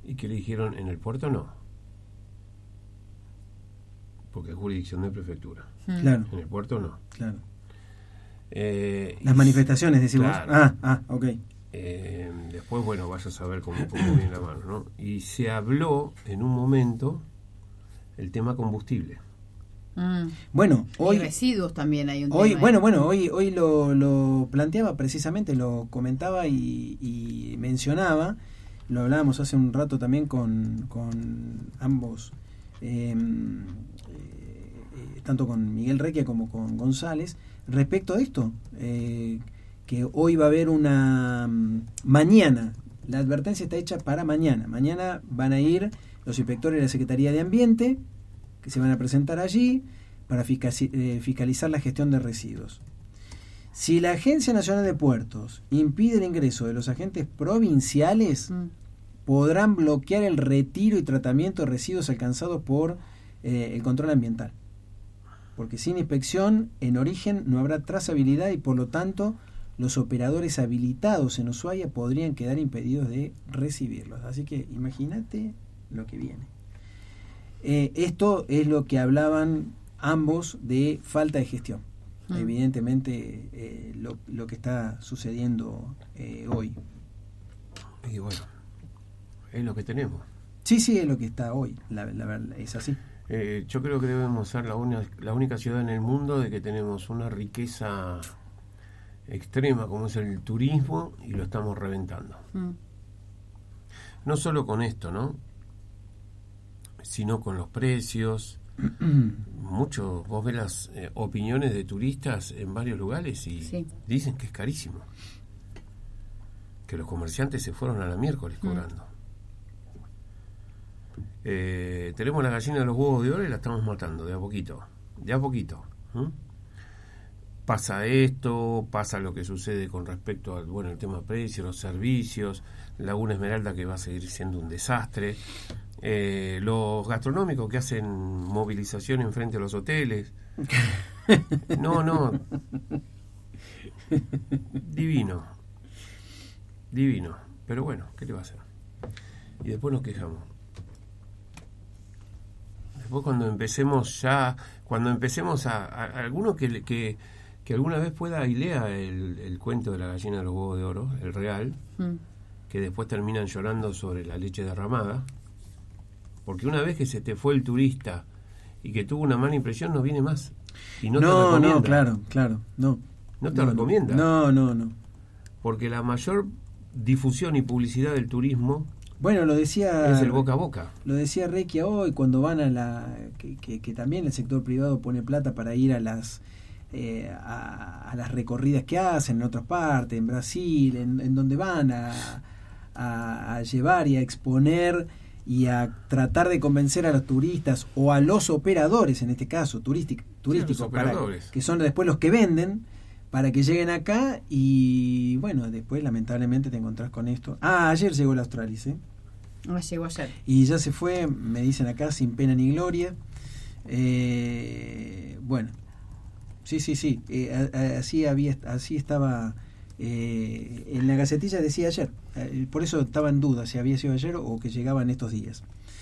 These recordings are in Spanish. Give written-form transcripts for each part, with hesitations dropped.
y que le dijeron en el puerto no, porque es jurisdicción de prefectura. Claro. En el puerto no. Claro. Las manifestaciones, decimos. Claro. Ok. Después, bueno, vaya a saber cómo viene la mano, ¿no? Y se habló en un momento el tema combustible. Bueno, hoy... Y residuos también hay un hoy, tema. Hoy lo planteaba precisamente, lo comentaba y mencionaba, lo hablábamos hace un rato también con ambos, tanto con Miguel Requia como con González, respecto a esto, que hoy va a haber mañana, la advertencia está hecha para mañana van a ir los inspectores de la Secretaría de Ambiente, que se van a presentar allí para fiscalizar la gestión de residuos. Si la Agencia Nacional de Puertos impide el ingreso de los agentes provinciales, podrán bloquear el retiro y tratamiento de residuos alcanzados por el control ambiental. Porque sin inspección en origen no habrá trazabilidad y por lo tanto los operadores habilitados en Ushuaia podrían quedar impedidos de recibirlos. Así que imagínate lo que viene. Esto es lo que hablaban ambos de falta de gestión. Evidentemente lo que está sucediendo hoy. Y bueno, es lo que tenemos. Sí, es lo que está hoy. La verdad es así. Yo creo que debemos ser la única ciudad en el mundo de que tenemos una riqueza extrema como es el turismo y lo estamos reventando. No solo con esto, ¿no? Sino con los precios. Vos ves las opiniones de turistas en varios lugares y dicen que es carísimo, que los comerciantes se fueron a la miércoles cobrando. Tenemos la gallina de los huevos de oro y la estamos matando de a poquito. Pasa esto, pasa lo que sucede con respecto al el tema precios, los servicios, Laguna Esmeralda que va a seguir siendo un desastre, los gastronómicos que hacen movilización enfrente a los hoteles. No, divino, pero bueno, ¿qué le va a hacer? Y después nos quejamos. Después cuando empecemos a alguno que alguna vez pueda y lea el cuento de la gallina de los huevos de oro, el real, que después terminan llorando sobre la leche derramada, porque una vez que se te fue el turista y que tuvo una mala impresión no viene más y no te recomienda. Claro, no te recomienda. No, porque la mayor difusión y publicidad del turismo, bueno, lo decía, es el boca a boca. Lo decía Requia hoy cuando van a que también el sector privado pone plata para ir a las recorridas que hacen en otras partes, en Brasil, en donde van a llevar y a exponer y a tratar de convencer a los turistas o a los operadores, en este caso turísticos, que son después los que venden, para que lleguen acá y bueno, después lamentablemente te encontrás con esto. Ayer llegó el Australis, llegó ayer. Y ya se fue, me dicen acá, sin pena ni gloria. Bueno, sí, así estaba. En la Gacetilla decía ayer, por eso estaba en duda si había sido ayer o que llegaba en estos días.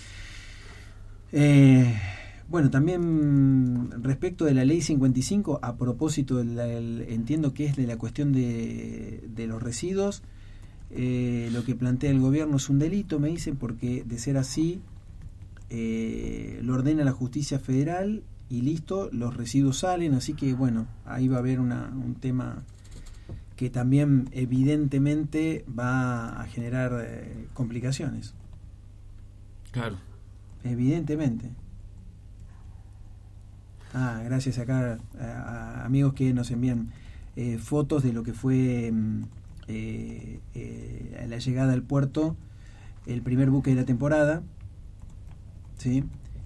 Bueno, también respecto de la ley 55, a propósito entiendo que es de la cuestión de los residuos, lo que plantea el gobierno es un delito, me dicen, porque de ser así lo ordena la justicia federal y listo, los residuos salen, así que bueno, ahí va a haber un tema que también evidentemente va a generar complicaciones. Claro. Evidentemente. Gracias acá a amigos que nos envían fotos de lo que fue la llegada al puerto, el primer buque de la temporada, ¿sí?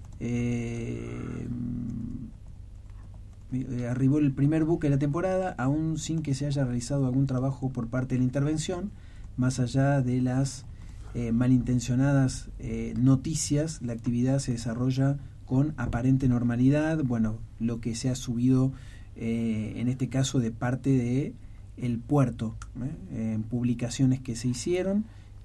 Arribó el primer buque de la temporada, aún sin que se haya realizado algún trabajo por parte de la intervención, más allá de las malintencionadas noticias. La actividad se desarrolla con aparente normalidad. Bueno, lo que se ha subido en este caso de parte de el puerto, en publicaciones que se hicieron,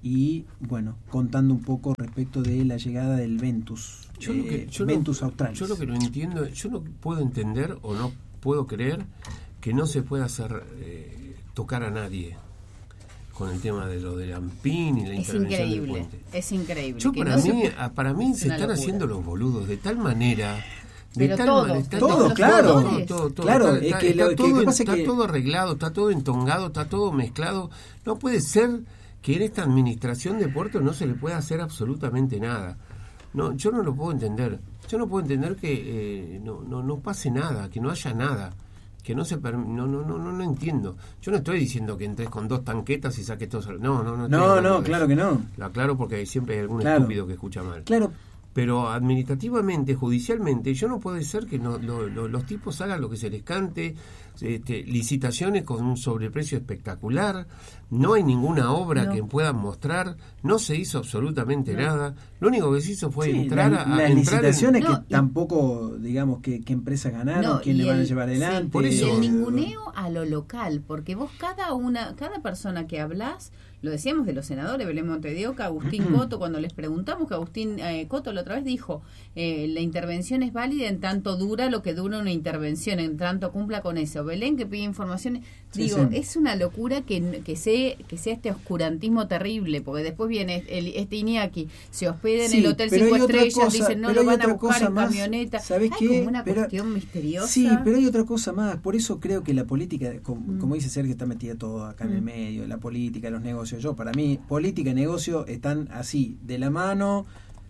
y bueno, contando un poco respecto de la llegada del Ventus, Ventus Australis. Yo lo que no entiendo, yo no puedo entender o no puedo creer que no se pueda hacer tocar a nadie con el tema de lo del AMPIN y la intervención del puente. Es increíble. Yo para mí se están haciendo los boludos de tal manera. Todo, claro. Claro, es que lo que pasa es que está todo arreglado, está todo entongado, está todo mezclado. No puede ser que en esta administración de puertos no se le pueda hacer absolutamente nada. No, yo no lo puedo entender. Yo no puedo entender que no pase nada, que no haya nada, que no se no entiendo. Yo no estoy diciendo que entres con 2 tanquetas y saques todo. No, claro que no. Lo aclaro porque siempre hay algún estúpido que escucha mal. Claro. Pero administrativamente, judicialmente, yo no puede ser que los tipos hagan lo que se les cante, licitaciones con un sobreprecio espectacular, no hay ninguna obra que puedan mostrar, no se hizo absolutamente nada, lo único que se hizo fue entrar las licitaciones que tampoco, digamos, qué empresas ganaron, quién le van a llevar adelante. Por eso, y el ninguneo a lo local, porque vos cada persona que hablás, lo decíamos de los senadores, Belén Montedioca, Agustín Coto, cuando les preguntamos, que Agustín Coto la otra vez dijo, la intervención es válida en tanto dura lo que dura una intervención, en tanto cumpla con eso. Belén, que pide información, es una locura que sea este oscurantismo terrible, porque después viene este Iñaki, se hospeda en el Hotel 5 Estrellas, dicen no lo van a buscar en camioneta. ¿Sabés qué? Como una cuestión misteriosa. Sí, pero hay otra cosa más, por eso creo que la política, como dice Sergio, está metida todo acá en el medio, la política, los negocios. Para mí, política y negocio están así, de la mano,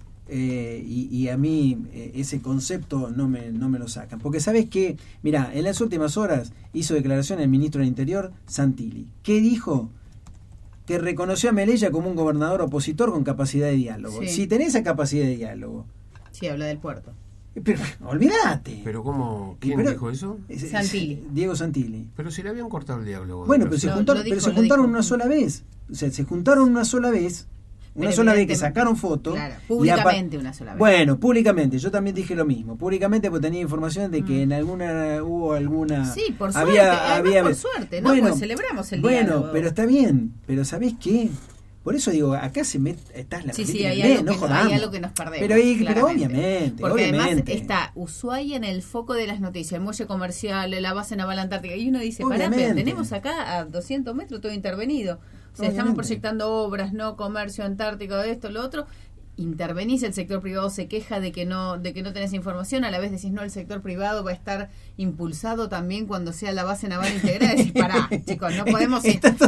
y a mí ese concepto no me lo sacan. Porque sabes que, mira, en las últimas horas hizo declaración el ministro del Interior, Santilli. ¿Qué dijo? Que reconoció a Melella como un gobernador opositor con capacidad de diálogo. Sí. Si tenés esa capacidad de diálogo. Sí, habla del puerto. Pero olvídate. ¿Pero cómo? ¿Quién dijo eso? Santilli. Diego Santilli. Pero se le habían cortado el diálogo. Bueno, pero se juntaron una sola vez. O sea, se juntaron una sola vez. Una sola vez que sacaron fotos. Claro, públicamente una sola vez. Bueno, públicamente. Yo también dije lo mismo. Públicamente porque tenía información de que en hubo alguna... Sí, por suerte. Por suerte, ¿no? Bueno, pues celebramos el diálogo. Bueno, pero está bien. Pero ¿sabés qué? Por eso digo, acá está la política. Hay algo que nos perdemos. Pero obviamente. Porque además está Ushuaia en el foco de las noticias, el muelle comercial, la base naval antártica. Y uno dice, pará, pero tenemos acá a 200 metros todo intervenido. O sea, estamos proyectando obras, no comercio antártico, esto, lo otro. Intervenís, el sector privado se queja de que no tenés información, a la vez decís, no, el sector privado va a estar impulsado también cuando sea la base naval integrada. Decís, pará, chicos, no podemos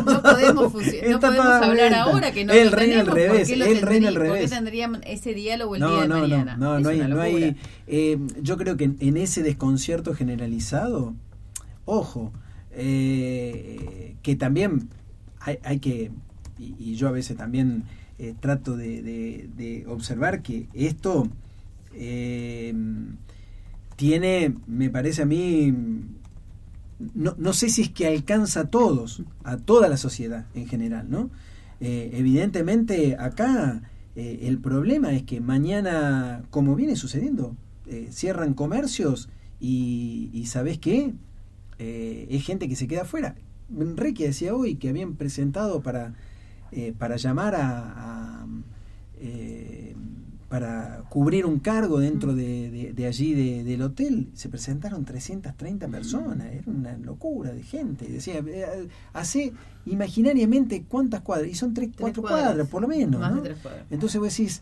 hablar ahora que no el lo reino tenemos. al revés, ¿Por qué tendríamos ese diálogo el día de mañana? No hay. Yo creo que en ese desconcierto generalizado, ojo, que también hay que, y yo a veces también trato de observar que esto tiene, me parece a mí, no sé si es que alcanza a todos, a toda la sociedad en general, ¿no? Evidentemente acá el problema es que mañana, como viene sucediendo, cierran comercios y ¿sabés qué? Es gente que se queda afuera. Enrique decía hoy que habían presentado para llamar para cubrir un cargo dentro de allí del hotel. Se presentaron 330 personas, era una locura de gente. Decía, hace imaginariamente cuántas cuadras, y son 4 cuadras por lo menos, más ¿no? de 3 cuadras. Entonces vos decís,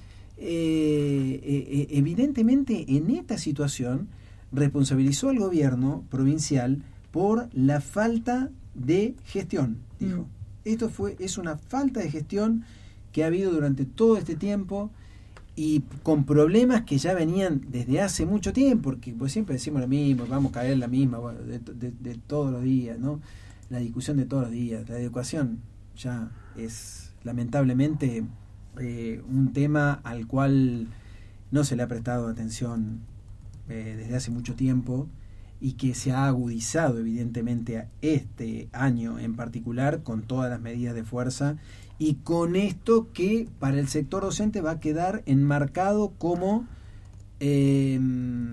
evidentemente en esta situación responsabilizó al gobierno provincial por la falta de gestión, dijo. Esto es una falta de gestión que ha habido durante todo este tiempo y con problemas que ya venían desde hace mucho tiempo, porque pues siempre decimos lo mismo, vamos a caer en la misma de todos los días, ¿no? La discusión de todos los días. La educación ya es lamentablemente un tema al cual no se le ha prestado atención desde hace mucho tiempo, y que se ha agudizado evidentemente este año en particular con todas las medidas de fuerza, y con esto que para el sector docente va a quedar enmarcado como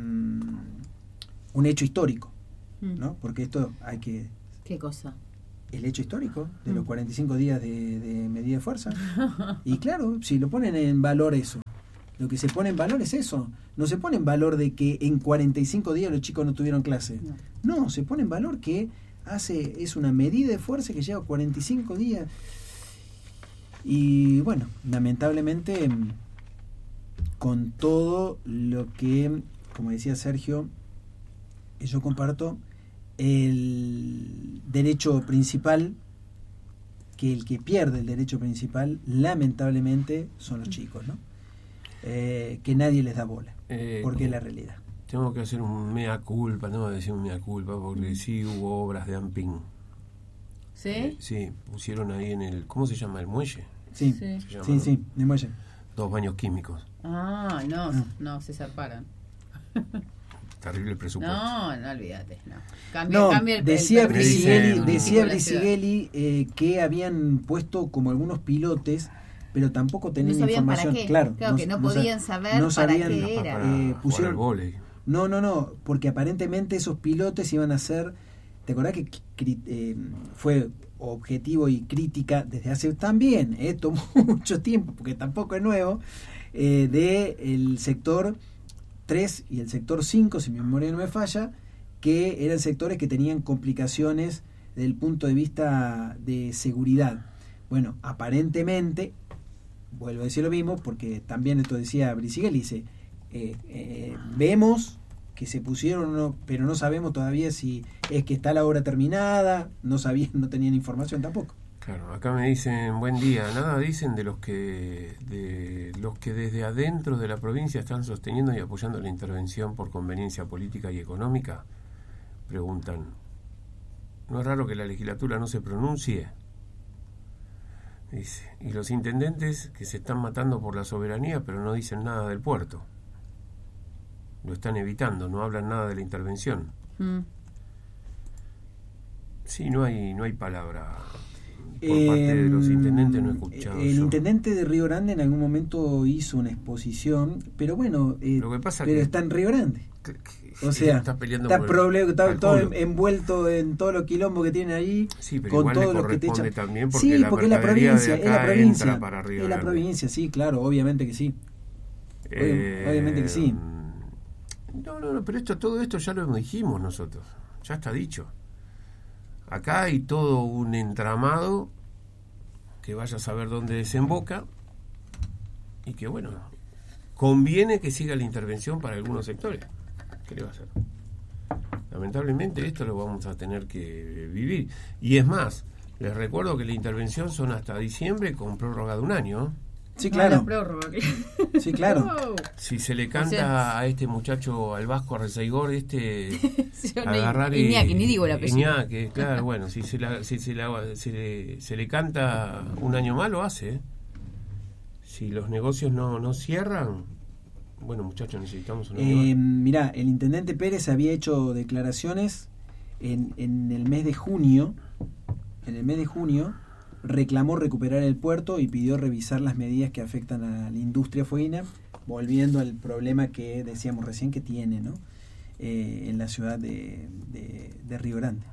un hecho histórico, ¿no? Porque esto hay que... ¿Qué cosa? el hecho histórico de los 45 días de medida de fuerza. Y claro, si lo ponen en valor eso, lo que se pone en valor es eso. No se pone en valor de que en 45 días los chicos no tuvieron clase. No, se pone en valor que es una medida de fuerza que lleva 45 días. Y bueno, lamentablemente, con todo lo que, como decía Sergio, yo comparto, el derecho principal, que el que pierde el derecho principal, lamentablemente, son los chicos, ¿no? Que nadie les da bola, porque es la realidad. Tengo que hacer un mea culpa, tengo que decir un mea culpa, porque sí hubo obras de Amping. ¿Sí? Sí, pusieron ahí en el, ¿cómo se llama? ¿El muelle? Sí, sí, el muelle. 2 baños químicos. No, se zarparon. Terrible presupuesto. No, olvídate. No. Cambia el decía perfil Brisighelli que habían puesto como algunos pilotes, pero tampoco tenían información. Claro, que no podían saber para qué era. Pusieron el vóley. No, porque aparentemente esos pilotes iban a ser, ¿te acordás que fue objetivo y crítica desde hace también, tomó mucho tiempo, porque tampoco es nuevo, de el sector 3 y el sector 5, si mi memoria no me falla, que eran sectores que tenían complicaciones desde el punto de vista de seguridad. Bueno, aparentemente, vuelvo a decir lo mismo, porque también esto decía Brisighelli, dice, vemos que se pusieron, pero no sabemos todavía si es que está la obra terminada, no tenían información tampoco. Claro, acá me dicen, buen día, nada dicen de los que desde adentro de la provincia están sosteniendo y apoyando la intervención por conveniencia política y económica. Preguntan, ¿no es raro que la legislatura no se pronuncie? Dice, y los intendentes que se están matando por la soberanía, pero no dicen nada del puerto. Lo están evitando, no hablan nada de la intervención. Sí, no hay palabra. Por parte de los intendentes no he escuchado. El intendente de Río Grande en algún momento hizo una exposición, pero bueno, lo que pasa pero que está en Río Grande. O sea, está todo envuelto en todos los quilombos que tiene ahí, sí, pero con todo lo que te echan. También porque es la provincia, es la provincia, sí, claro, obviamente que sí. Obviamente que sí. No, pero todo esto ya lo dijimos nosotros, ya está dicho. Acá hay todo un entramado que vaya a saber dónde desemboca y que, bueno, conviene que siga la intervención para algunos sectores. ¿Qué le va a hacer? Lamentablemente esto lo vamos a tener que vivir. Y es más, les recuerdo que la intervención son hasta diciembre con prórroga de 1 año. Sí, claro. Sí, claro. Si se le canta a este muchacho, al Vasco Arrezaigor, agarrar Iñaki, ni digo la apellido. Iñaki, claro, bueno, si se le canta 1 año más, lo hace. Si los negocios no cierran, bueno, muchachos, necesitamos un año más. Mirá, el intendente Pérez había hecho declaraciones en el mes de junio. En el mes de junio reclamó recuperar el puerto y pidió revisar las medidas que afectan a la industria fueguina, volviendo al problema que decíamos recién que tiene, ¿no? En la ciudad de Río Grande.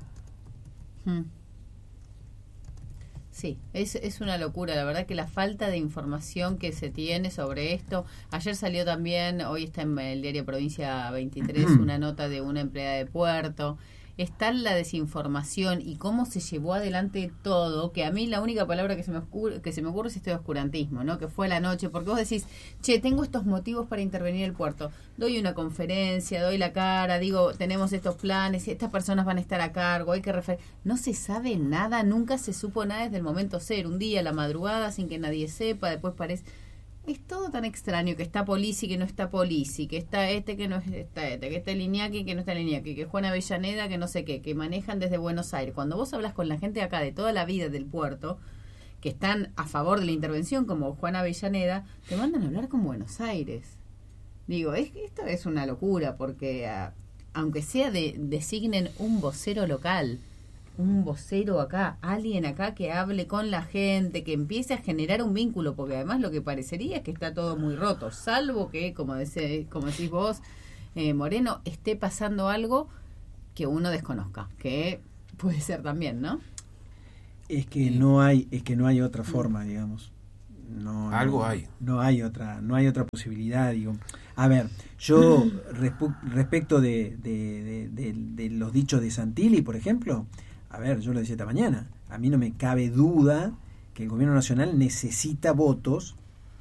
Sí, es una locura, la verdad que la falta de información que se tiene sobre esto. Ayer salió también, hoy está en el diario Provincia 23, una nota de una empleada de puerto. Está la desinformación y cómo se llevó adelante todo, que a mí la única palabra que se me ocurre es este oscurantismo, ¿no? Que fue la noche, porque vos decís, tengo estos motivos para intervenir el puerto, doy una conferencia, doy la cara, digo, tenemos estos planes, estas personas van a estar a cargo, hay que no se sabe nada, nunca se supo nada desde el momento cero, un día a la madrugada sin que nadie sepa, después parece... Es todo tan extraño, que está Polisi, que no está Polisi, que está que no está que está el Iñaki, que no está el Iñaki, que Juan Avellaneda, que no sé qué, que manejan desde Buenos Aires. Cuando vos hablas con la gente acá de toda la vida del puerto, que están a favor de la intervención, como Juan Avellaneda, te mandan a hablar con Buenos Aires. Digo, esto es una locura, porque aunque sea designen un vocero local, un vocero acá, alguien acá que hable con la gente, que empiece a generar un vínculo, porque además lo que parecería es que está todo muy roto, salvo que, como decís vos, Moreno, esté pasando algo que uno desconozca, que puede ser también, ¿no? Es que no hay otra forma, digamos. Algo hay. No hay otra posibilidad, digo. A ver, yo respecto de los dichos de Santilli, por ejemplo, a ver, yo lo decía esta mañana, a mí no me cabe duda que el gobierno nacional necesita votos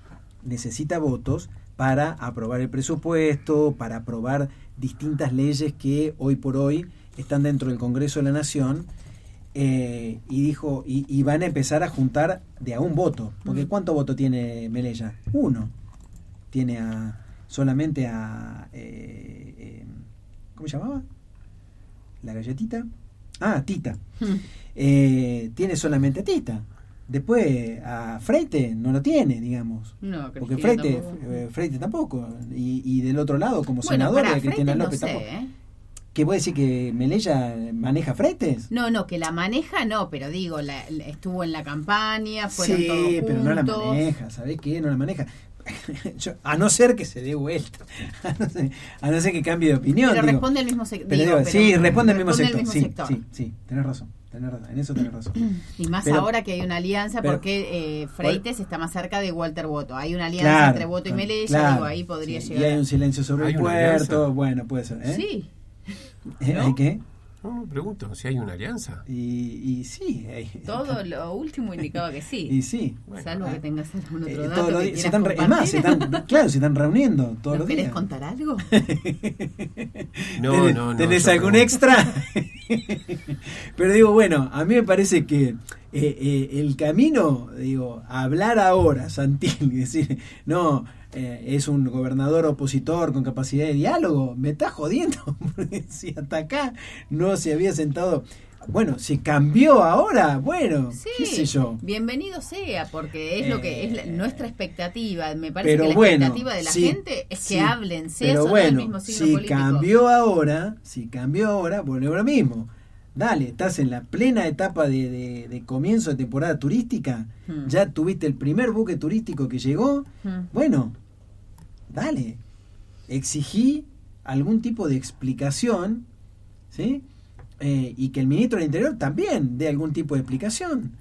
para aprobar el presupuesto, para aprobar distintas leyes que hoy por hoy están dentro del Congreso de la Nación. Y dijo, y van a empezar a juntar de a un voto, porque ¿cuánto voto tiene Melella? Uno. Tiene solamente a ¿cómo se llamaba? ¿La galletita? Tita. Tiene solamente a Tita. Después a Freite no lo tiene, digamos. No, porque Freite tampoco. Y del otro lado, como senador de Cristina López tampoco. ¿Qué puede decir que Melella maneja Freites? No, que la maneja no, pero digo, estuvo en la campaña, fueron todos juntos. Sí, pero no la maneja, ¿sabés qué? No la maneja. A no ser que se dé vuelta, a no ser que cambie de opinión. Pero responde al mismo sector. Sí, responde al mismo sector. Sí, tenés razón, en eso tenés razón. Y más ahora que hay una alianza, porque Freites está más cerca de Walter Boto. Hay una alianza entre Boto y Melella, digo, ahí podría llegar. Y hay un silencio sobre el puerto, bueno, puede ser. Sí. ¿No? ¿Hay qué? No, pregunto si hay una alianza. Y sí. Todo lo último indicaba que sí. Y sí. Salvo que tengas algún otro dato que se están reuniendo todos los días. ¿Querés contar algo? No. ¿Tenés algún extra? Pero digo, bueno, a mí me parece que el camino, digo, hablar ahora, Santilli, decir, no, es un gobernador opositor con capacidad de diálogo, me está jodiendo, porque si hasta acá no se había sentado. Bueno, si cambió ahora, bueno, sí, qué sé yo. Bienvenido sea, porque es lo que es nuestra expectativa. Me parece que la expectativa de la gente es que hablen, sea pero del mismo signo político. Si cambió ahora, volvemos a lo mismo. Dale, estás en la plena etapa de comienzo de temporada turística, ya tuviste el primer buque turístico que llegó, bueno, dale, exigí algún tipo de explicación, ¿sí? Y que el ministro del Interior también dé algún tipo de explicación,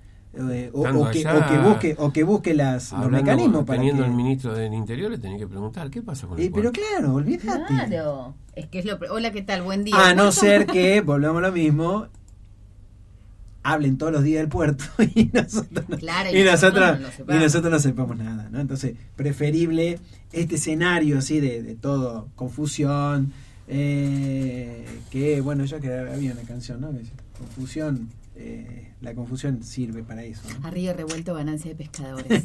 o que busque los mecanismos para teniendo el ministro del Interior le tenés que preguntar qué pasa con el pero claro, olvídate. Claro, es que es hola, ¿qué tal? Buen día. A no ser que, volvamos a lo mismo, hablen todos los días del puerto y nosotros no sepamos nada, ¿no? Entonces, preferible este escenario así de todo confusión, que bueno, ya que había una canción, ¿no? Que dice, confusión, la confusión sirve para eso, ¿no? A río revuelto, ganancia de pescadores.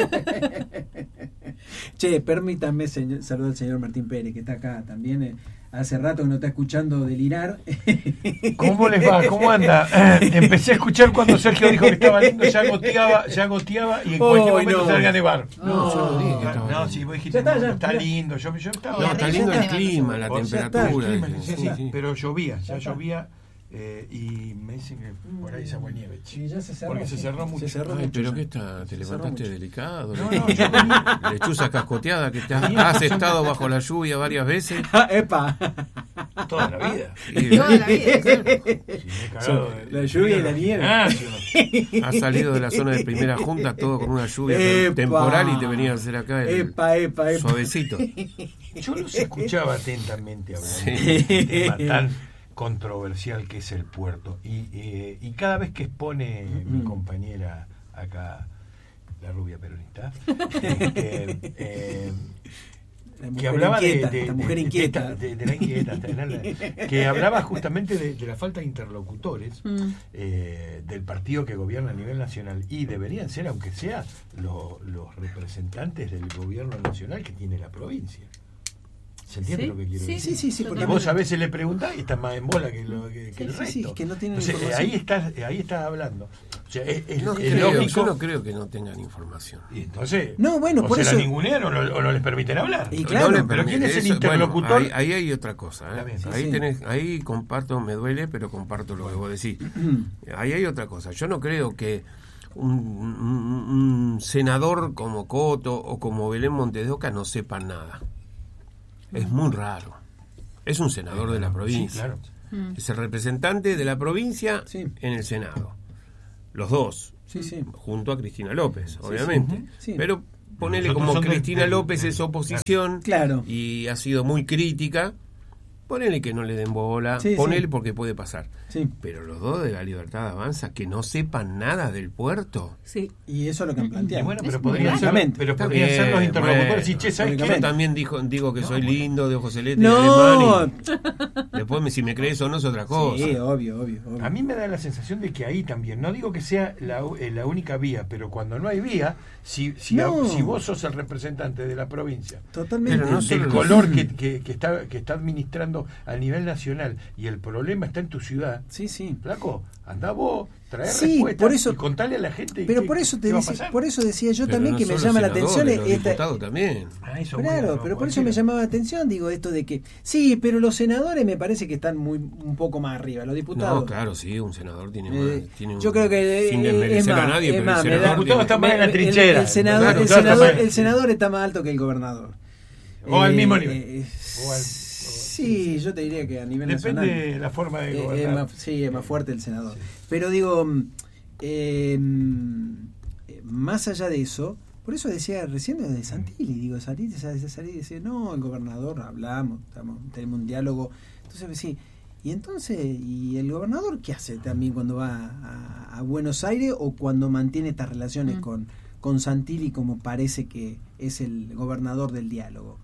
Che, permítame saludar al señor Martín Pérez, que está acá también. Hace rato que no está escuchando delirar. ¿Cómo les va? ¿Cómo anda? Empecé a escuchar cuando Sergio dijo que estaba lindo, ya goteaba y en cualquier momento salga a nevar. No, yo no dije que estaba lindo. No, si vos dijiste, está lindo. Yo estaba. No, está lindo el clima, la temperatura. Sí. Pero llovía, llovía. Y me dicen que por ahí se agua nieve. Sí, ya se cerró. Porque se cerró mucho. Pero ¿qué está? ¿Te levantaste delicado? No, yo venía. Lechuza cascoteada, que has estado bajo la lluvia varias veces. ¡Epa! Toda la vida. Toda la vida, claro. La lluvia y la nieve. Has salido de la zona de primera junta todo con una lluvia temporal y te venías a hacer acá el suavecito. Yo los escuchaba atentamente hablando del tema tan controversial que es el puerto y cada vez que expone mi compañera acá, la rubia peronista, que hablaba de la mujer inquieta, que hablaba justamente de la falta de interlocutores del partido que gobierna a nivel nacional, y deberían ser, aunque sea, los representantes del gobierno nacional que tiene la provincia. ¿Se entiende lo que quiero decir? Sí, porque vos a veces le preguntás y estás más en bola que el resto. Sí, que no tienen. Entonces, ahí estás hablando. O sea, es lógico. Yo no creo que no tengan información. Y entonces, no, bueno, por se eso la ningunean o no les permiten hablar. Y claro, no pero ¿quién es el interlocutor? Bueno, ahí hay otra cosa. Ahí comparto, me duele, pero comparto lo que vos decís. Ahí hay otra cosa. Yo no creo que un senador como Coto o como Belén Montes de Oca no sepan nada. Es muy raro. Es un senador de la provincia. Sí, claro. Es el representante de la provincia en el Senado. los dos, junto a Cristina López, obviamente. Pero ponele como Cristina López es oposición y ha sido muy crítica, ponele que no le den bola, ponele porque puede pasar. Pero los dos de La Libertad Avanza, que no sepan nada del puerto. Y eso es lo que han planteado. Bueno, pero podrían ser los interlocutores. Y ¿sabes qué? Yo también digo que soy lindo, de ojos celestes, alemán. Después, si me crees o no, es otra cosa. Sí, obvio. A mí me da la sensación de que ahí también, no digo que sea la única vía, pero cuando no hay vía, si vos sos el representante de la provincia, totalmente, del color que está administrando a nivel nacional, y el problema está en tu ciudad, flaco, andá vos, traer respuestas y contale a la gente. Pero por eso decía yo también que me llama la atención también. Claro, pero por eso me llamaba la atención, digo, esto de que pero los senadores me parece que están un poco más arriba, los diputados. No, claro, un senador tiene yo creo que sin desmerecer a nadie, pero el diputado está más en la trinchera. El senador está más alto que el gobernador. O al mismo nivel. Sí, yo te diría que a nivel nacional. Depende de la forma de gobernar. Es más fuerte el senador. Pero digo, más allá de eso, por eso decía recién de Santilli, digo, Santilli decía, no, el gobernador, hablamos, tenemos un diálogo. Entonces, sí. Y entonces, ¿y el gobernador qué hace también cuando va a Buenos Aires o cuando mantiene estas relaciones con Santilli, como parece que es el gobernador del diálogo?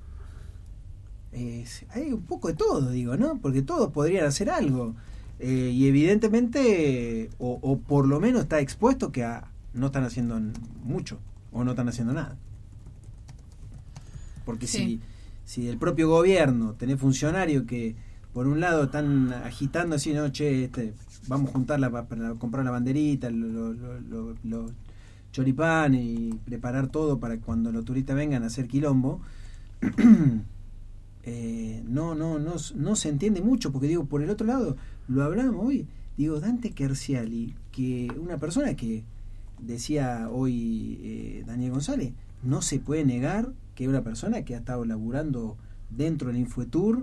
Hay un poco de todo, digo, ¿no? Porque todos podrían hacer algo. Y evidentemente, o por lo menos está expuesto que no están haciendo mucho, o no están haciendo nada. Porque si el propio gobierno tenés funcionarios que por un lado están agitando así, no, vamos a juntarla para comprar la banderita, los choripanes y preparar todo para cuando los turistas vengan a hacer quilombo. No se entiende mucho, porque digo, por el otro lado, lo hablamos hoy, digo, Dante Schiaretti, que una persona que decía hoy Daniel González, no se puede negar que es una persona que ha estado laburando dentro del Infotur,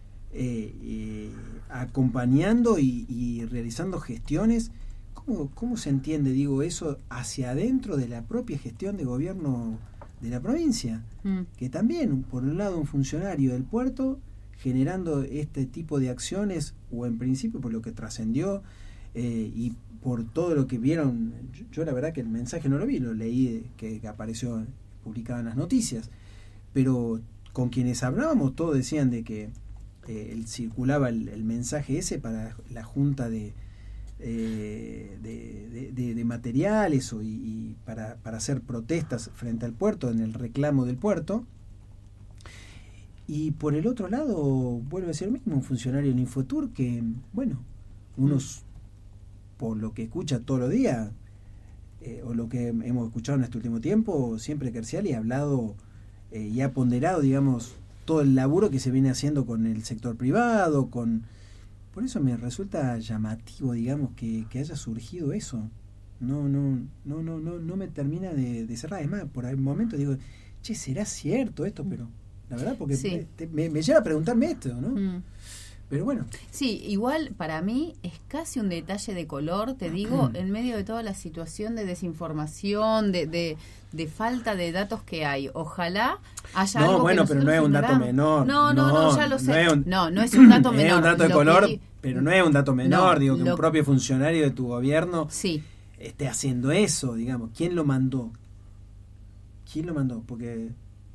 acompañando y realizando gestiones. ¿Cómo se entiende, digo, eso hacia adentro de la propia gestión de gobierno de la provincia? Que también, por un lado, un funcionario del puerto generando este tipo de acciones, o en principio por lo que trascendió y por todo lo que vieron. Yo la verdad que el mensaje no lo vi, lo leí que apareció publicado en las noticias, pero con quienes hablábamos todos decían de que circulaba el mensaje ese para la junta de materiales y para hacer protestas frente al puerto, en el reclamo del puerto. Y por el otro lado, vuelve a ser el mismo, un funcionario en Infotur que, bueno, unos, por lo que escucha todos los días, o lo que hemos escuchado en este último tiempo, siempre Schiaretti ha hablado y ha ponderado, digamos, todo el laburo que se viene haciendo con el sector privado, por eso me resulta llamativo, digamos, que haya surgido eso. No me termina de cerrar. Es más, por el momento digo, ¿será cierto esto? Pero la verdad, porque me lleva a preguntarme esto, ¿no? Pero bueno. Sí, igual para mí es casi un detalle de color, te digo, en medio de toda la situación de desinformación, de falta de datos que hay. Ojalá haya algo que bueno, pero no es un dato menor. No, ya lo sé. No es un dato menor. Es un dato de color, pero no es un dato menor. Digo, que un propio funcionario de tu gobierno esté haciendo eso, digamos. ¿Quién lo mandó? Porque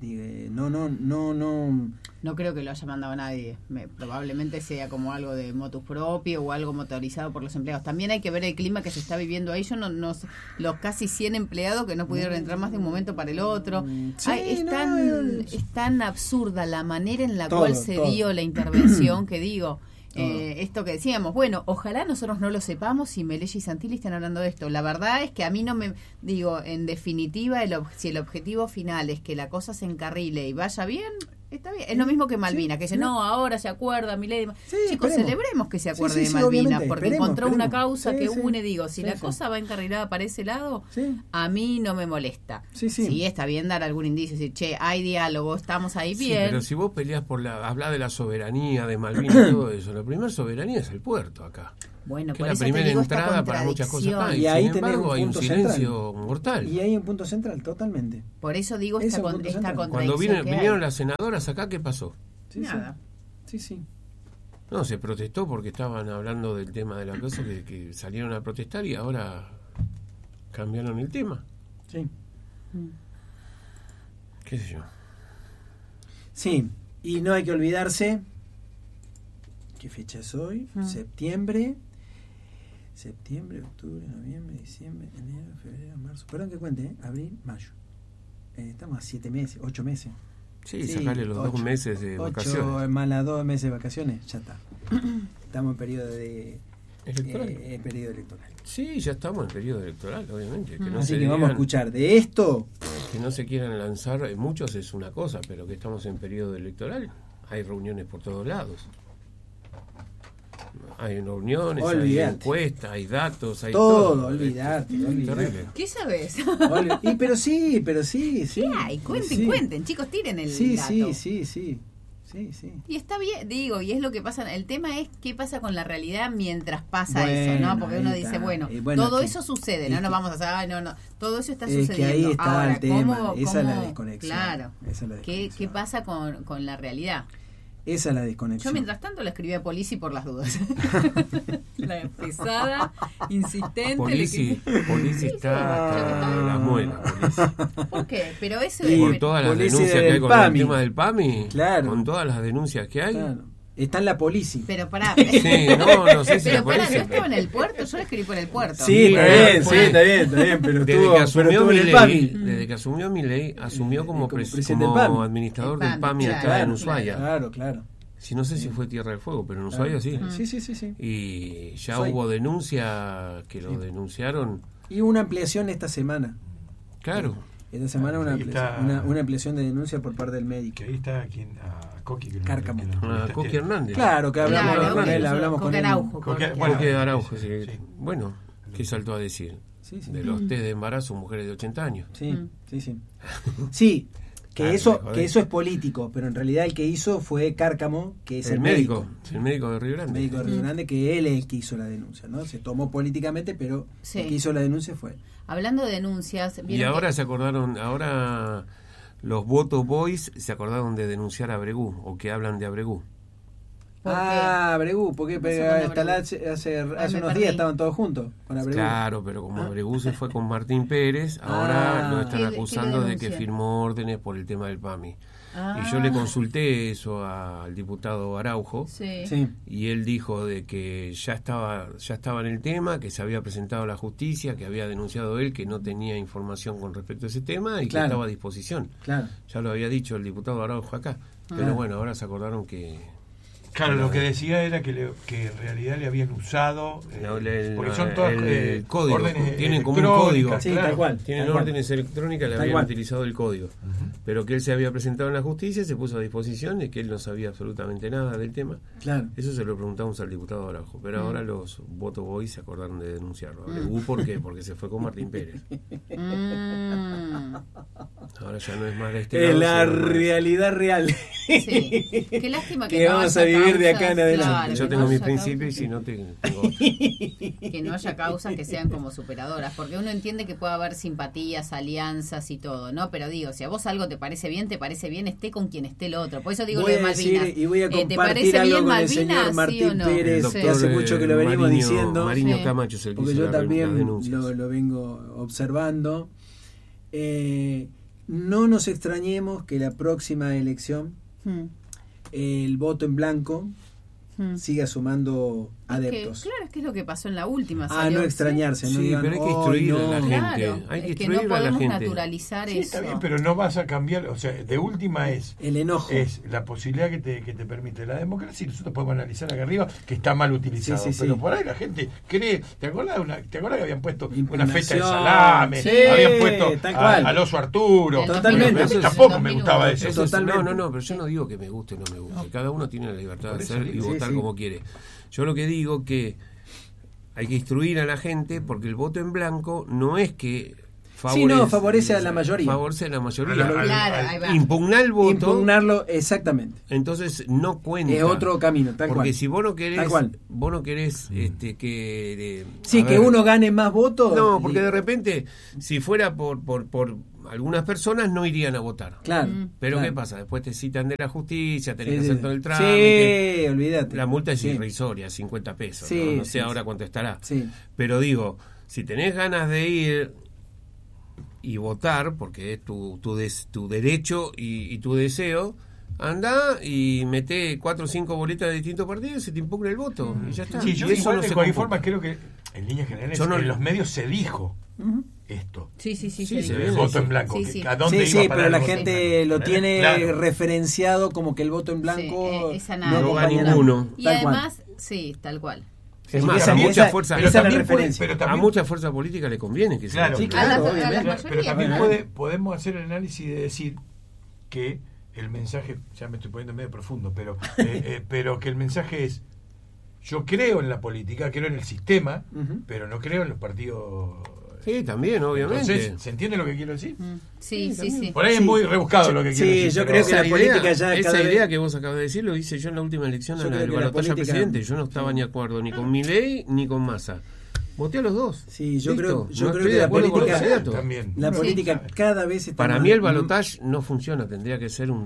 no creo que lo haya mandado nadie. Probablemente sea como algo de motus propio o algo motorizado por los empleados. También hay que ver el clima que se está viviendo ahí. Yo los casi 100 empleados que no pudieron entrar más de un momento para el otro. Es tan absurda la manera en la cual se dio la intervención que digo. Esto que decíamos, bueno, ojalá nosotros no lo sepamos y Melella y Santilli estén hablando de esto. La verdad es que a mí no me... Digo, en definitiva, si el objetivo final es que la cosa se encarrile y vaya bien, está bien. Es lo mismo que Malvinas, que dice, ahora se acuerda Milei. Chicos, celebremos que se acuerde de Malvinas, porque encontró una causa que une. Digo, si la cosa va encarrilada para ese lado, a mí no me molesta. Sí, está bien dar algún indicio, decir, hay diálogo, estamos ahí bien. Pero si vos peleás hablar de la soberanía de Malvinas y todo eso, la primera soberanía es el puerto acá. Bueno, que por es la eso te primera digo esta entrada para muchas cosas acá. Y ahí sin embargo, hay un punto silencio central. mortal. Y hay un punto central, totalmente. Por eso digo esta contradicción. Cuando vinieron las senadoras acá, ¿qué pasó? Sí, nada. Sí. No, se protestó porque estaban hablando del tema de la cosa, que salieron a protestar y ahora cambiaron el tema. Sí. ¿Qué sé yo? Sí, y no hay que olvidarse, ¿qué fecha es hoy? Septiembre, octubre, noviembre, diciembre, enero, febrero, marzo. Perdón que cuente, abril, mayo. Estamos a 7 meses, 8 meses. Sí, sacarle los 2 meses de vacaciones. 8 más las 2 meses de vacaciones, ya está. Estamos en periodo electoral. Periodo electoral. Sí, ya estamos en periodo electoral, obviamente. Que no Así se que vamos a escuchar de esto. Que no se quieran lanzar, muchos es una cosa, pero que estamos en periodo electoral, hay reuniones por todos lados. Hay reuniones, hay encuestas, hay datos, hay todo. Olvidate. Terrible. ¿Qué sabes? Pero sí. ¿Qué hay? Cuenten, chicos, tiren el dato. Sí. Y está bien, digo, y es lo que pasa. El tema es qué pasa con la realidad mientras pasa eso, ¿no? Porque uno dice, bueno, todo eso sucede, no nos vamos a saber, no, todo eso está sucediendo. Que ahí está ahora, el tema, esa es la desconexión. Claro, ¿qué pasa con la realidad? Esa es la desconexión. Yo mientras tanto le escribí a Polisi por las dudas. La pesada, insistente. Polisi está en las muelas. ¿Por qué? Pero eso por todas las denuncias que hay con el tema del PAMI, claro. Con todas las denuncias que hay. Claro. Está en la Polisi. Pero pará. Sí, no sé si pero pará, ¿no estaba en el puerto? Yo le escribí por el puerto. Sí, está bien, pero desde que asumió Milei, asumió como administrador del PAMI acá en Ushuaia. Claro. Si no sé si fue Tierra del Fuego, pero en Ushuaia sí. Sí. Y ya hubo denuncia que lo denunciaron. Y una ampliación esta semana. Claro. Esta semana una ampliación de denuncia por parte del médico. Que ahí está Coqui. Cárcamo. Coqui Hernández. Claro, que hablamos con él. Hablamos con él. Coqui Araujo, sí. Bueno, ¿qué saltó a decir? De los test de embarazo, mujeres de 80 años. Sí, que eso es político, pero en realidad el que hizo fue Cárcamo, que es el médico. El médico de Río Grande. El médico de Río Grande, que él es el que hizo la denuncia, ¿no? Se tomó políticamente, pero el que hizo la denuncia fue él. Hablando de denuncias... Y ahora se acordaron, los Voto Boys se acordaron de denunciar a Abregu, o que hablan de Abregu. Abregu, porque hace unos días estaban todos juntos con Abregu. Claro, pero como Abregu se fue con Martín Pérez, ahora lo están acusando de que firmó órdenes por el tema del PAMI. Y yo le consulté eso al diputado Araujo, y él dijo de que ya estaba en el tema, que se había presentado a la justicia, que había denunciado él, que no tenía información con respecto a ese tema y que estaba a disposición. Ya lo había dicho el diputado Araujo acá, pero bueno, ahora se acordaron que... Claro, lo que decía era que en realidad le habían usado porque son todas órdenes, tienen como un código, tal cual, tienen órdenes electrónicas, le habían utilizado el código, pero que él se había presentado en la justicia, se puso a disposición, de que él no sabía absolutamente nada del tema. Eso se lo preguntamos al diputado Araujo, pero ahora los Voto Boys se acordaron de denunciarlo. ¿Por qué? Porque se fue con Martín Pérez. Ahora ya no es más de este lado, la realidad real. Qué lástima que vamos a vivir de acá en adelante. Yo tengo mis principios y si no tengo que no haya causas que sean como superadoras, porque uno entiende que puede haber simpatías, alianzas y todo, ¿no? Pero digo, si a vos algo te parece bien, esté con quien esté el otro. Por eso digo lo de Malvinas. Y voy a compartir algo con el señor Martín Pérez, que hace mucho que lo venimos diciendo. Mariño Camacho es el que porque yo también lo vengo observando. No nos extrañemos que la próxima elección el voto en blanco siga sumando adeptos. Claro, es que es lo que pasó en la última. No extrañarse. Sí, digan, pero hay que instruir a la gente. Claro, hay que instruir no podemos naturalizar eso. Está bien, pero no vas a cambiar. O sea, de última es el enojo. Es la posibilidad que te permite la democracia, y nosotros podemos analizar acá arriba que está mal utilizado. Pero por ahí la gente cree. ¿Te acordás que habían puesto una fecha de salame? Habían puesto al oso Arturo. Totalmente. Tampoco me gustaba eso. No, pero yo no digo que me guste o no me guste. Cada uno tiene la libertad de hacer y votar como quiere. Yo lo que digo que hay que instruir a la gente, porque el voto en blanco no es que favorece a la mayoría. Favorece a la mayoría. Claro, ahí va. Impugnar el voto. Impugnarlo, exactamente. Entonces no cuenta. Es otro camino, tal cual. Porque si vos no querés, que uno gane más votos. No, porque de repente, si fuera por algunas personas no irían a votar. Claro. Pero claro. ¿qué pasa? Después te citan de la justicia, tenés que hacer todo el trámite. Sí, olvídate. La multa es irrisoria, 50 pesos. No sé ahora cuánto estará. Sí. Pero digo, si tenés ganas de ir y votar, porque es tu derecho y tu deseo, anda y mete 4 o 5 boletas de distintos partidos y se te impugna el voto. Y ya está. Sí, yo y eso igual no de se cualquier computa. forma creo que en líneas generales en los medios se dijo esto. Sí, el voto en blanco. Sí. ¿A dónde iba a parar pero la el voto gente en blanco? lo tiene Claro. referenciado como que el voto en blanco no va ninguno. Y tal además, cual. tal cual. Es más, esa- a muchas fuerzas, esa es la referencia. a muchas fuerzas políticas le conviene que sea. Claro, Sí, A la obviamente. mayoría. pero también podemos hacer el análisis de decir que el mensaje, ya me estoy poniendo medio profundo, pero que el mensaje es: yo creo en la política, creo en el sistema, pero no creo en los partidos. Sí, también, obviamente. Entonces, ¿se entiende lo que quiero decir? Sí. Por ahí es muy rebuscado lo que quiero decir. yo pero- creo que la política ya esa cada idea vez... que vos acabas de decir lo hice yo en la última elección Yo a creo la que la balotaje a política- presidente. Yo no estaba ni de acuerdo ni con Milei ni con Massa. Voté a los dos. Sí, yo Listo. creo No que estoy de la acuerdo con los política candidatos. También. La política cada vez está Para más- mí el balotaje no funciona, tendría que ser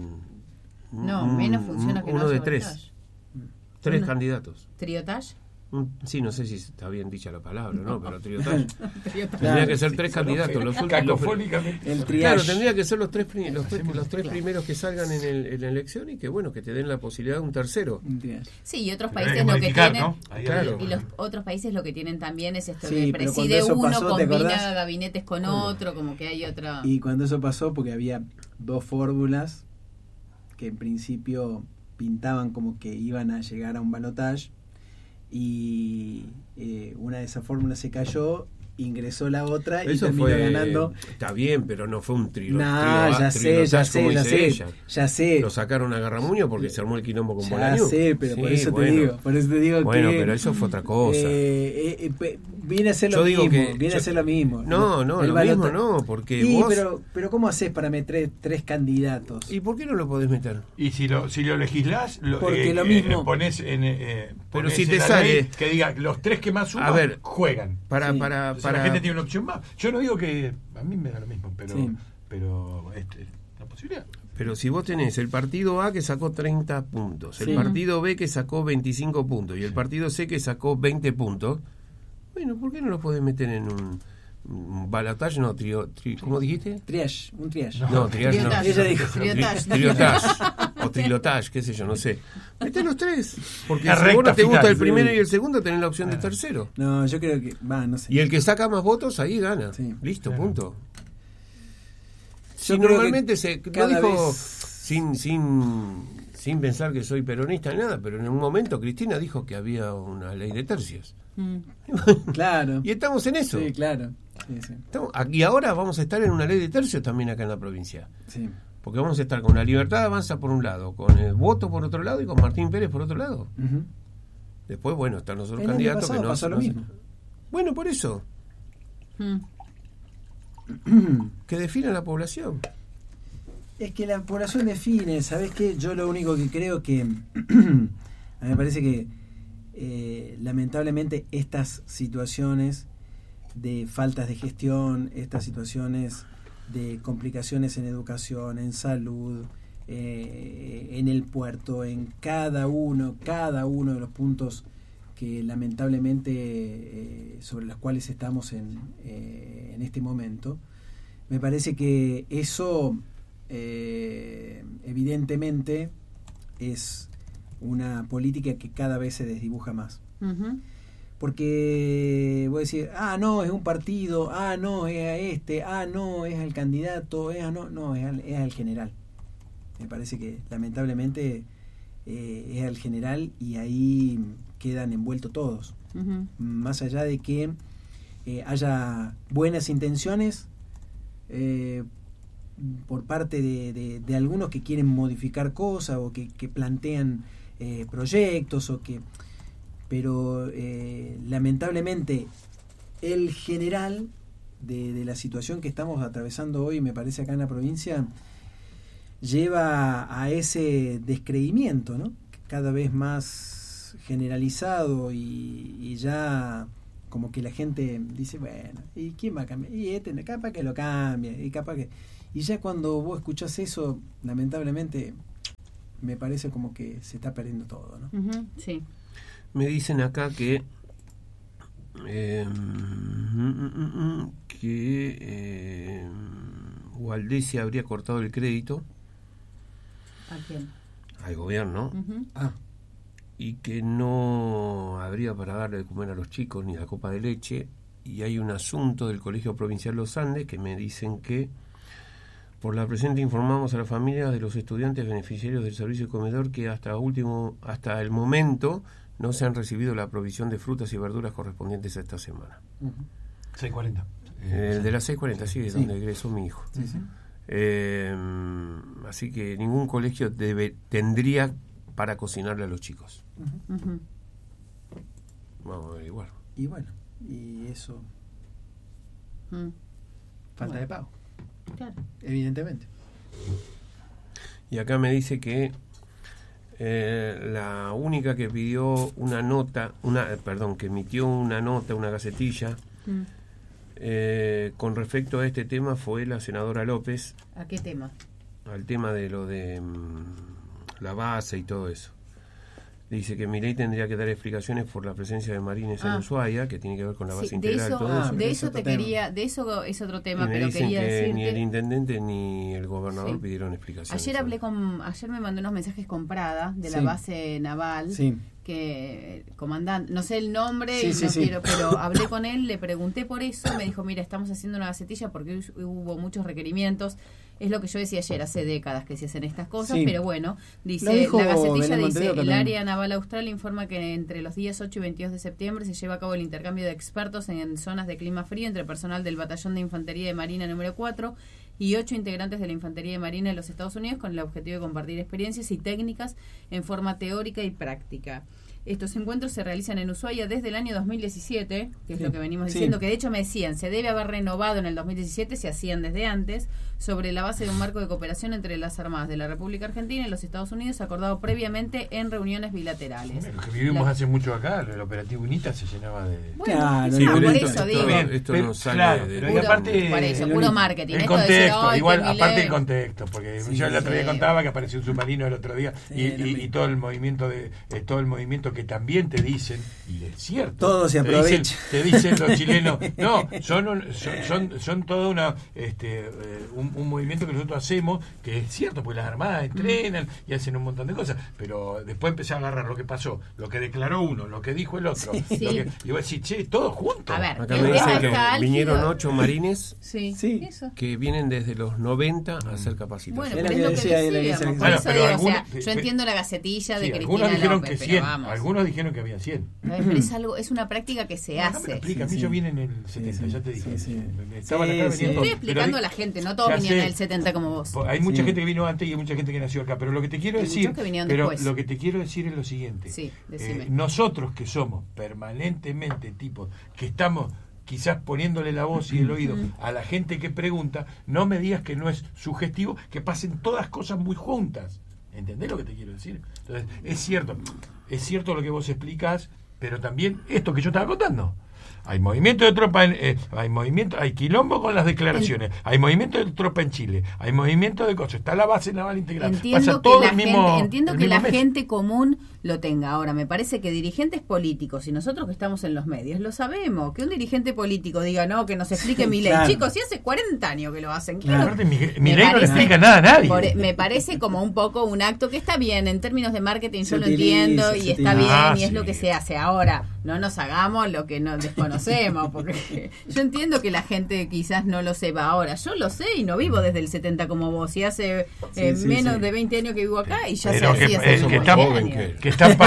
Menos funciona que no uno de haya 3. balotaje. 3 Uno. candidatos. ¿Triotage? Sí, no sé si está bien dicha la palabra, ¿no? Pero triotaje. Triotage. Tendría que ser 3 candidatos. Cacofónicamente. El Claro, triage. tendría que ser los tres primeros que salgan en la elección y que bueno, que te den la posibilidad de un tercero. Un triage. Sí, y otros Pero hay países que lo que modificar, tienen, ¿no? Ahí Claro. y los otros países lo que tienen también es esto Sí, de pero preside cuando eso uno, pasó, ¿te combina acordás? gabinetes con otro, como que hay otra. Y cuando eso pasó, porque había 2 fórmulas que en principio pintaban como que iban a llegar a un balotaje, y una de esas fórmulas se cayó, ingresó la otra y Eso terminó fue ganando. Está bien, pero no fue un Ya sé. Lo sacaron a Garramuño porque se armó el quilombo con Ya Bolaño. sé, pero Sí, por eso bueno. te digo Bueno, que pero eso fue otra cosa. viene a ser Yo lo digo mismo, que- viene a ser lo mismo. No, El lo mismo balotaje. no, porque Sí, vos... pero ¿cómo haces para meter 3 candidatos? ¿Y por qué no lo podés meter? Y si lo legislás, Porque lo mismo. Pones en. Pero Pones si en te la sale- ley que diga los 3 que más suman A ver, juegan. Para Sí. Entonces la gente tiene una opción más. Yo no digo que a mí me da lo mismo, pero Sí. la posibilidad. Pero si vos tenés el partido A que sacó 30 puntos, el Sí. partido B que sacó 25 puntos y el partido C que sacó 20 puntos, bueno, ¿por qué no lo podés meter en un balotaje? No, ¿cómo dijiste? Triage, un triage. No, triage no. Triotage. Ella dijo. Triotage. Triotage o trilotage, qué sé yo, no sé. Mete los 3, porque La si vos no recta te gusta final, el primero sí. y el segundo, tenés la opción de tercero. No, yo creo que. No sé. Y el que saca más votos, ahí gana. Sí. Listo, Claro. punto. Yo Si creo normalmente que se lo cada dijo vez- sin pensar que soy peronista ni nada, pero en un momento Cristina dijo que había una ley de tercios. Claro. Y estamos en eso. Sí, claro. Sí. Y ahora vamos a estar en una ley de tercios también acá en la provincia. Sí. Porque vamos a estar con la Libertad Avanza por un lado, con el voto por otro lado y con Martín Pérez por otro lado. Ujú. Después, bueno, están los otros El año candidatos pasado que no pasó lo no- mismo. Bueno, por eso, que define la población. Es que la población define, ¿sabes qué? Yo lo único que creo que... a mí me parece que lamentablemente estas situaciones de faltas de gestión, estas situaciones de complicaciones en educación, en salud, en el puerto, en cada uno de los puntos que lamentablemente sobre los cuales estamos en este momento, me parece que eso evidentemente es una política que cada vez se desdibuja más. Porque voy a decir, no, es un partido, no, es a este, no, es al candidato, es al general. Me parece que lamentablemente es al general y ahí quedan envueltos todos. Más allá de que haya buenas intenciones por parte de algunos que quieren modificar cosas o que plantean proyectos pero lamentablemente el general de la situación que estamos atravesando hoy, me parece, acá en la provincia, lleva a ese descreimiento, ¿no? Cada vez más generalizado y ya como que la gente dice, bueno, ¿y quién va a cambiar? Y capaz que lo cambie, y capaz que... Y ya cuando vos escuchás eso, lamentablemente, me parece como que se está perdiendo todo, ¿no? Uh-huh, sí. Me dicen acá que Waldesia habría cortado el crédito. ¿A quién? Al gobierno. Uh-huh. Y que no habría para darle de comer a los chicos ni la copa de leche. Y hay un asunto del Colegio Provincial Los Andes que me dicen que por la presente informamos a las familias de los estudiantes beneficiarios del servicio de comedor que hasta el momento no se han recibido la provisión de frutas y verduras correspondientes a esta semana. 6:40. El de las 6:40, sí, donde egresó mi hijo. Sí, sí. Así que ningún colegio tendría para cocinarle a los chicos. Uh-huh. Vamos a averiguar. Y bueno, y eso... Falta de pago. Claro. Evidentemente. Y acá me dice que la única que pidió una nota, que emitió una nota, una gacetilla, con respecto a este tema fue la senadora López. ¿A qué tema? Al tema de lo de la base y todo eso. Dice que Milei tendría que dar explicaciones por la presencia de marines en Ushuaia, que tiene que ver con la base integral. De eso es otro tema, y me pero dicen quería que decirte... ni el intendente ni el gobernador pidieron explicaciones. Ayer me mandó unos mensajes con Prada de la base naval, que comandante, no sé el nombre, pero hablé con él, le pregunté por eso, me dijo, mira, estamos haciendo una gacetilla porque hubo muchos requerimientos. Es lo que yo decía ayer, hace décadas que se hacen estas cosas, pero bueno, dice, la gacetilla dice, el área naval austral informa que entre los días 8 y 22 de septiembre se lleva a cabo el intercambio de expertos en zonas de clima frío entre personal del Batallón de Infantería de Marina número 4 y 8 integrantes de la Infantería de Marina de los Estados Unidos con el objetivo de compartir experiencias y técnicas en forma teórica y práctica. Estos encuentros se realizan en Ushuaia desde el año 2017, que es lo que venimos diciendo, que de hecho me decían, se debe haber renovado en el 2017, se hacían desde antes, sobre la base de un marco de cooperación entre las Armadas de la República Argentina y los Estados Unidos, acordado previamente en reuniones bilaterales. Lo que vivimos hace mucho acá, el operativo UNITA se llenaba de... Bueno, por eso digo. Esto no sale de... Puro, aparte, por eso, puro marketing. El contexto, igual, aparte el contexto, porque yo el otro día contaba que apareció un submarino el otro día y todo el movimiento que también te dicen, y es cierto, todo se aprovecha. Te dicen los chilenos, no, son todo un movimiento que nosotros hacemos, que es cierto, porque las armadas entrenan y hacen un montón de cosas, pero después empecé a agarrar lo que pasó, lo que declaró uno, lo que dijo el otro, y voy a decir, che, todos juntos. A ver, acá me dicen que vinieron 8 marines eso. que vienen desde los 90 a hacer capacitación. Bueno, pero es lo que decíamos, por eso digo, o sea, yo entiendo la gacetilla de Cristina López, pero vamos. Algunos dijeron que había 100. Pero es una práctica que se hace. A mí yo vine en el 70, ya te dije. Estoy explicando a la gente, no todos vinieron en el 70 como vos. Hay mucha gente que vino antes y hay mucha gente que nació acá, pero lo que te quiero decir, es lo siguiente. Nosotros que somos permanentemente tipos que estamos quizás poniéndole la voz y el oído a la gente que pregunta, no me digas que no es sugestivo que pasen todas cosas muy juntas. ¿Entendés lo que te quiero decir? Entonces, es cierto lo que vos explicás, pero también esto que yo estaba contando. Hay movimiento de tropa, hay quilombo con las declaraciones, hay movimiento de tropa en Chile, hay movimiento de cosas, está la base naval integral. Entiendo que la gente común lo tenga. Ahora, me parece que dirigentes políticos, y nosotros que estamos en los medios, lo sabemos, que un dirigente político diga, no, que nos explique Milei. Claro. Chicos, si hace 40 años que lo hacen. Claro. Aparte, Milei no le explica nada a nadie. Me parece como un poco un acto que está bien, en términos de marketing yo lo entiendo, y está bien, y es lo que se hace. Ahora, no nos hagamos lo que no desconocemos, porque yo entiendo que la gente quizás no lo sepa. Ahora, yo lo sé y no vivo desde el 70 como vos, y hace menos de 20 años que vivo acá, y ya se hacía que están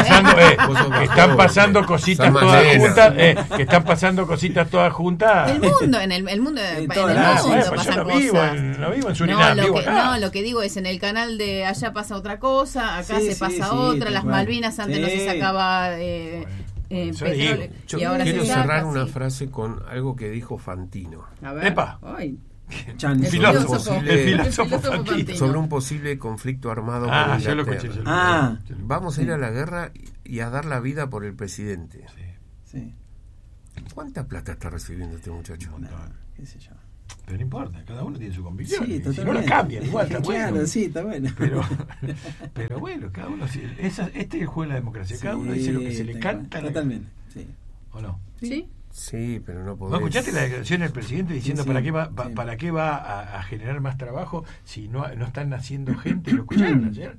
pasando cositas todas juntas, que están pasando cositas todas juntas. En el mundo pasan cosas. No vivo en Surinam, lo que digo es, en el canal de allá pasa otra cosa, acá se pasa otra, las Malvinas antes no se sacaba petróleo. Yo Y ahora quiero se saca, cerrar una sí. frase con algo que dijo Fantino. A ver. ¡Epa! Ay. Chan. El Filósofo. filósofo Fantino. Fantino. Sobre un posible conflicto armado con Yo lo Inglaterra. escuché. Vamos a ir a la guerra y a dar la vida por el presidente. Sí. ¿Cuánta plata está recibiendo este muchacho? Qué sé yo. Pero no importa, cada uno tiene su convicción. Sí, Y si no la totalmente. cambian, igual está Claro, bueno. sí, está bueno. Pero bueno, cada uno. Este es el juego de la democracia. Cada uno dice lo que se le tal canta. cual. Totalmente, sí. ¿O no? Sí. Sí, pero no ¿No podés. escuchaste la declaración del presidente diciendo Sí, para qué va, sí. para qué va a generar más trabajo si no están naciendo gente? ¿Lo escucharon ayer?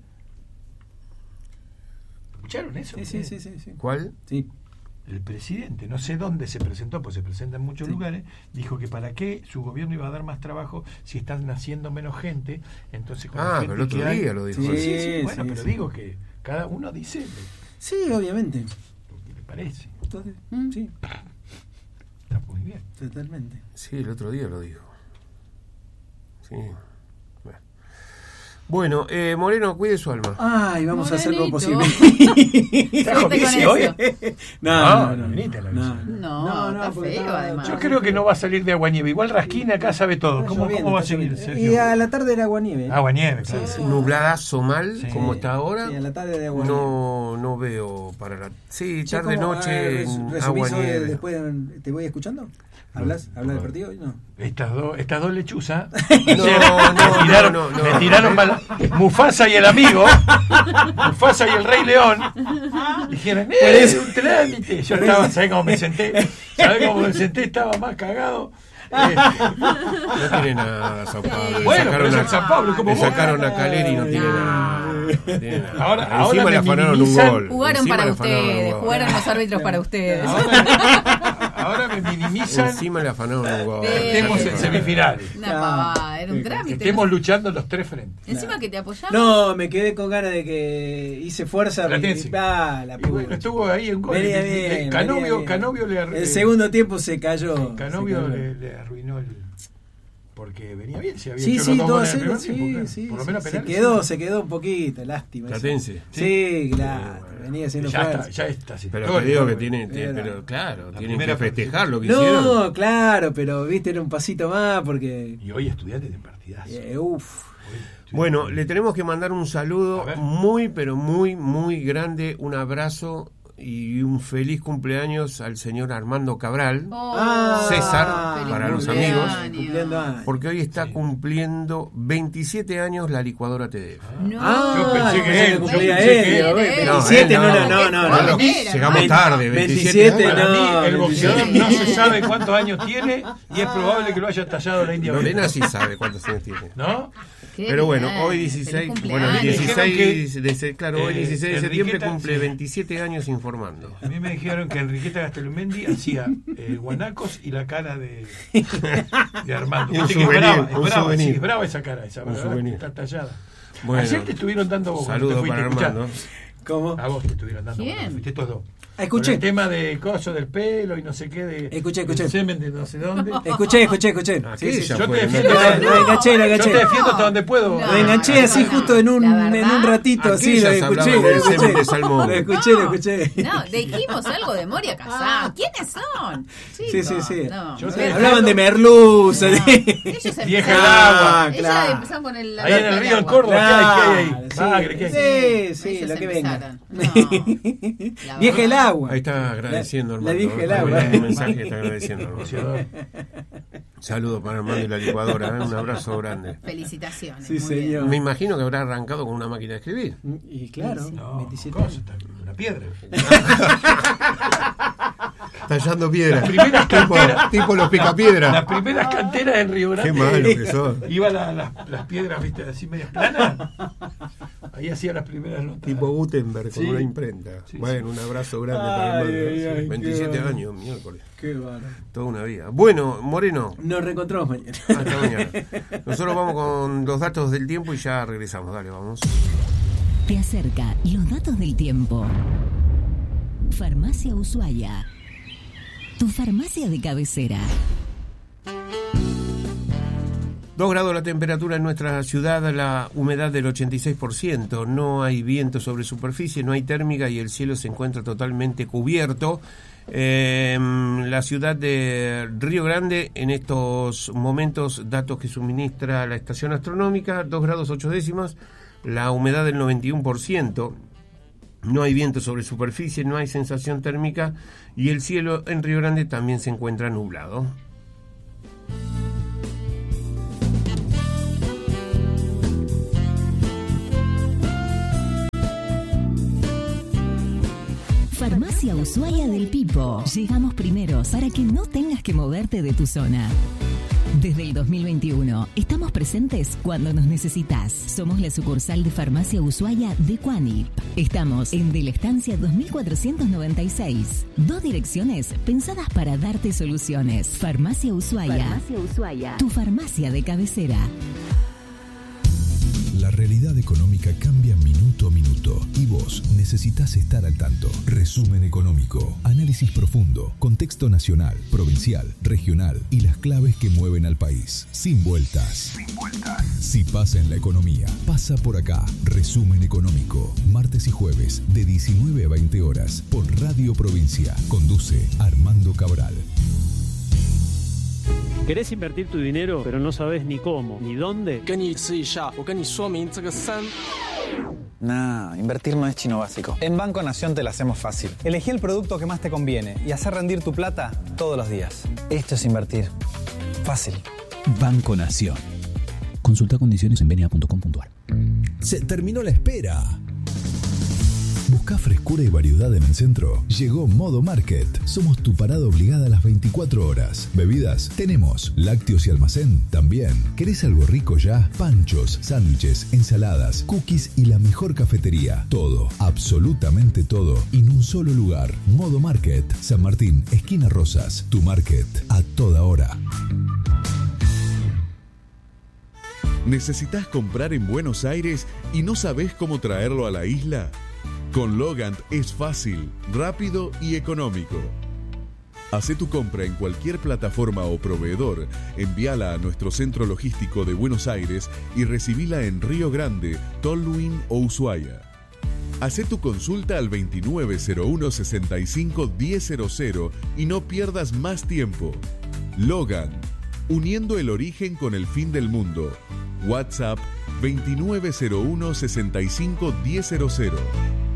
¿Escucharon eso? Sí. ¿Cuál? Sí. El presidente, no sé dónde se presentó, pues se presenta en muchos Sí. lugares, dijo que para qué su gobierno iba a dar más trabajo si están naciendo menos gente. Entonces, con la gente Pero el otro que hay- día lo dijo. Sí. Bueno, pero sí. digo que cada uno dice Sí, obviamente. lo que le parece. Entonces, sí, Está muy bien. totalmente. Sí, el otro día lo dijo. Sí. Bueno, Moreno, cuide su alma. Ay, vamos a hacer lo Morenito. posible. ¿Trajo Suerte con bici eso. hoy? No, viniste a la bici. No, está porque feo, además. Yo creo que no va a salir de Aguanieve. Igual Rasquín acá sabe todo. ¿Cómo va a seguir, Y Sergio? a la tarde era aguanieve. Aguanieve, claro. Nubladazo mal, Sí. como está ahora. Sí, a la tarde de aguanieve. No veo para la... Sí, Che, tarde, ¿cómo? noche, ¿Resumís agua, hoy, nieve. después te voy escuchando? ¿Hablas del partido? No. Estas dos lechuzas No. me tiraron Mufasa y el amigo, Mufasa y el Rey León. Dijeron, es un trámite. Yo estaba, ¿sabés cómo me senté? ¿Sabés cómo me senté? Estaba más cagado. No tiene nada Sao Paulo. Bueno, pero es el San Pablo, como le vos. sacaron a Caleri y no tiene nada. No tiene nada. Ahora Encima me le afanaron un minimizan. gol. Jugaron Encima para le afanaron un ustedes, gol. jugaron los árbitros para ustedes. Ahora me minimizan. Encima le afanaron un gol. Estemos en semifinales. Una pavada, era un trámite. Estemos luchando los tres frentes. Encima que te apoyamos. No, me quedé con ganas de que hice fuerza. Platense. La Y bueno, puta. estuvo ahí un gol. Venía bien, Canovio le El segundo tiempo se cayó. Canovio se cayó. le arruinó el. Porque venía bien, se había Sí, hecho sí, los 2 goles 2-0, en el primer tiempo, claro. sí. Por lo menos Se penales. quedó un poquito, lástima. Platense. Sí, claro, venía haciendo fuerza. Ya está. Pero te digo que tiene, Pero- pero claro, La tienen primera que festejar lo que hicieron. No, claro, pero viste, era un pasito más porque... Y hoy Estudiantes de partidazo. Uf. Bueno, le tenemos que mandar un A saludo ver. muy, pero muy, muy grande, un abrazo y un feliz cumpleaños al señor Armando Cabral, César, feliz para los cumpleaños. amigos, Cumpliendo años. porque hoy está cumpliendo 27 años la licuadora TDF. No. Yo pensé que él, cumplía yo pensé él, que él. 27 no. Llegamos tarde, 27 años. Para mí, no, el boxeador 27. no se sabe cuántos años tiene y es probable que lo haya tallado la India. Lorena sí sabe cuántos años tiene. ¿No? Qué Pero bueno, bien. hoy Feliz 16, cumpleaños. bueno, el 16 Dijeron claro, hoy 16 de septiembre Enriqueta, cumple sí. 27 años informando. A mí me dijeron que Enriqueta Gastelumendi hacía guanacos y la cara de Armando. Y un Viste que es souvenir, brava, un es brava, souvenir. sí, es brava esa cara, esa Un ¿verdad? souvenir. Está tallada. Bueno, Ayer te estuvieron dando vos. cuando saludos te para fuiste, Armando. ¿Cómo? A vos te estuvieron dando. ¿Quién? cuando fuiste estos dos. Escuché. Con el tema de coso del pelo y no sé qué. Escuché. del semen de no sé dónde. Escuché. Ah, Sí, ¿qué? sí, Ya Yo fue, te ¿no? defiendo. Lo enganché. Yo te defiendo hasta donde puedo. No. Lo enganché así justo en un ratito, así, lo Aquellas escuché. hablaban del semen de salmón. Lo escuché. No, dijimos algo de Moria Kazan. ¿Quiénes son? Chicos, Sí. No, Yo no te veo. Hablaban de merluza. No, de- ellos Vieja empezaron- el agua. Ellos Claro. empezaron con el Ahí en el río, en agua. Córdoba, ¿qué hay? Claro, Bagre, ¿qué hay? sí, Ellos lo que venga. empezaron. No, la Vieja el verdad. agua. Ahí está agradeciendo, La Armando. dije el Está agua. mandando un mensaje, está agradeciendo, Armando. Boxeador. Saludos para Armando y la licuadora, un abrazo grande. Felicitaciones. Sí, muy bien. señor. Me imagino que habrá arrancado con una máquina de escribir. Y claro, No, 27 cosa, años. está una piedra. Tallando piedras. Las primeras canteras. Tipo los picapiedras. Las primeras canteras en Río Grande. Qué malo que sos. Iban las piedras, viste, así medias planas. Ahí hacía las primeras notas. Tipo Gutenberg con Sí. una imprenta. Sí, bueno, un abrazo grande Ay, para Armando. ay, ay, 27 qué bueno. años, miércoles. Qué bárbaro. Toda una vida. Bueno, Moreno, Nos reencontramos mañana. hasta mañana. Nosotros vamos con los datos del tiempo y ya regresamos. Dale, vamos. Te acerca los datos del tiempo. Farmacia Ushuaia. Tu farmacia de cabecera. 2 grados la temperatura en nuestra ciudad, la humedad del 86%, no hay viento sobre superficie, no hay térmica y el cielo se encuentra totalmente cubierto. La ciudad de Río Grande, en estos momentos, datos que suministra la estación astronómica, 2 grados 8 décimas, la humedad del 91%, no hay viento sobre superficie, no hay sensación térmica y el cielo en Río Grande también se encuentra nublado. Farmacia Ushuaia del Pipo. Llegamos primeros para que no tengas que moverte de tu zona. Desde el 2021, estamos presentes cuando nos necesitas. Somos la sucursal de Farmacia Ushuaia de Cuanip. Estamos en De la Estancia 2496. 2 direcciones pensadas para darte soluciones. Farmacia Ushuaia. Farmacia Ushuaia. Tu farmacia de cabecera. La realidad económica cambia minuto a minuto y vos necesitas estar al tanto. Resumen económico, análisis profundo, contexto nacional, provincial, regional y las claves que mueven al país. Sin vueltas. Sin vueltas. Si pasa en la economía, pasa por acá. Resumen económico, martes y jueves de 19 a 20 horas por Radio Provincia. Conduce Armando Cabral. ¿Querés invertir tu dinero, pero no sabes ni cómo, ni dónde? Nah, invertir no es chino básico. En Banco Nación te la hacemos fácil. Elegí el producto que más te conviene y hacer rendir tu plata todos los días. Esto es invertir. Fácil. Banco Nación. Consulta condiciones en bna.com.ar. Se terminó la espera. ¿Buscá frescura y variedad en el centro? Llegó Modo Market. Somos tu parada obligada a las 24 horas. Bebidas, tenemos. Lácteos y almacén, también. ¿Querés algo rico ya? Panchos, sándwiches, ensaladas, cookies y la mejor cafetería. Todo, absolutamente todo, en un solo lugar. Modo Market, San Martín, esquina Rosas. Tu market, a toda hora. ¿Necesitas comprar en Buenos Aires y no sabés cómo traerlo a la isla? Con Logant es fácil, rápido y económico. Hacé tu compra en cualquier plataforma o proveedor, envíala a nuestro centro logístico de Buenos Aires y recibila en Río Grande, Tolwyn o Ushuaia. Hacé tu consulta al 2901-65-1000 y no pierdas más tiempo. Logant, uniendo el origen con el fin del mundo. WhatsApp 2901-65-1000.